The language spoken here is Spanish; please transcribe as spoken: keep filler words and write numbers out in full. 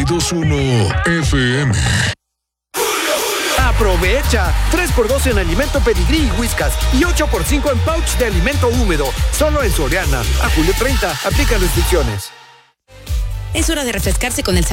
dos uno F M. ¡Aprovecha! tres por dos en alimento Pedigrí y Whiskas y ocho por cinco en pouch de alimento húmedo. Solo en Soriana. A julio treinta. Aplica restricciones. Es hora de refrescarse con el sabor